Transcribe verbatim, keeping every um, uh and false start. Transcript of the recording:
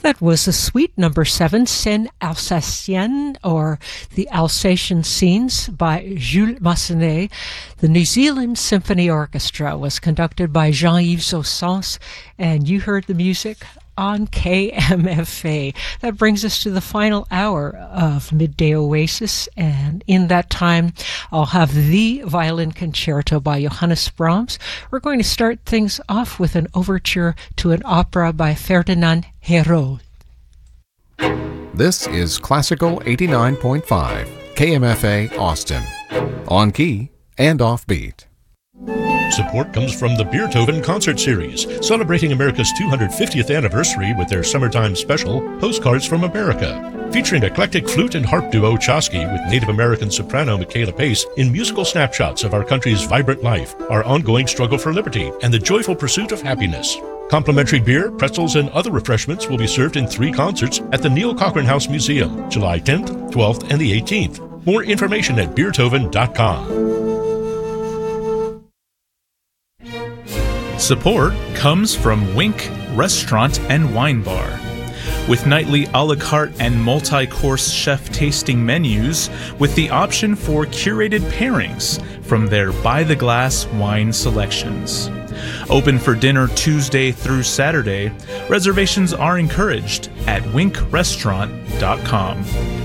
That was the suite number seven, Scènes Alsaciennes, or the Alsatian Scenes, by Jules Massenet. The New Zealand Symphony Orchestra was conducted by Jean-Yves Ossens, and you heard the music on K M F A. That brings us to the final hour of Midday Oasis, and in that time I'll have the Violin Concerto by Johannes Brahms. We're going to start things off with an overture to an opera by Ferdinand Hérault. This is Classical eighty-nine point five, K M F A Austin, on key and offbeat. Support comes from the Beethoven Concert Series, celebrating America's two hundred fiftieth anniversary with their summertime special, Postcards from America. Featuring eclectic flute and harp duo Chosky with Native American soprano Michaela Pace in musical snapshots of our country's vibrant life, our ongoing struggle for liberty, and the joyful pursuit of happiness. Complimentary beer, pretzels, and other refreshments will be served in three concerts at the Neil Cochran House Museum, July tenth, twelfth, and the eighteenth. More information at beethoven dot com. Support comes from Wink Restaurant and Wine Bar. With nightly a la carte and multi-course chef tasting menus with the option for curated pairings from their by-the-glass wine selections. Open for dinner Tuesday through Saturday. Reservations are encouraged at wink restaurant dot com.